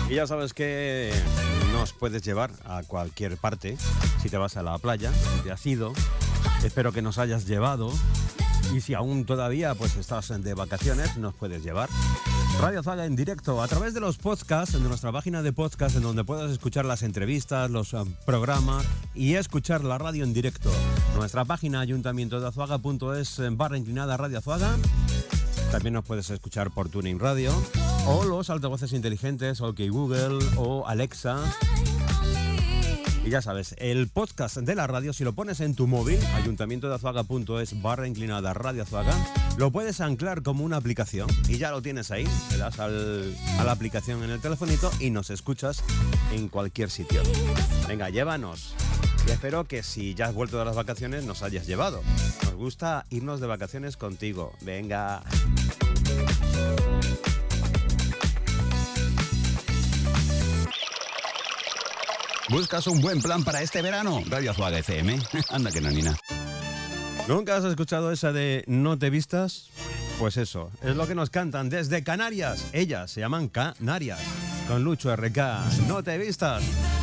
Y ya sabes que nos puedes llevar a cualquier parte. Si te vas a la playa, si te has ido, espero que nos hayas llevado. Y si aún todavía pues estás de vacaciones, nos puedes llevar. Radio Zaga en directo a través de los podcasts, de nuestra página de podcast, en donde puedas escuchar las entrevistas, los programas y escuchar la radio en directo. Nuestra página ayuntamientodeazuaga.es /Radio Azuaga. También nos puedes escuchar por Tuning Radio o los altavoces inteligentes, OK Google o Alexa. Y ya sabes, el podcast de la radio, si lo pones en tu móvil, ayuntamientodeazuaga.es /Radio Azuaga, lo puedes anclar como una aplicación y ya lo tienes ahí. Le das a la aplicación en el telefonito y nos escuchas en cualquier sitio. Venga, llévanos. Y espero que si ya has vuelto de las vacaciones nos hayas llevado. Nos gusta irnos de vacaciones contigo. Venga. ¿Buscas un buen plan para este verano? Radio Azuaga FM. Anda que no, Nina. ¿Nunca has escuchado esa de No te vistas? Pues eso, es lo que nos cantan desde Canarias. Ellas se llaman Canarias. Con Lucho RK. No te vistas.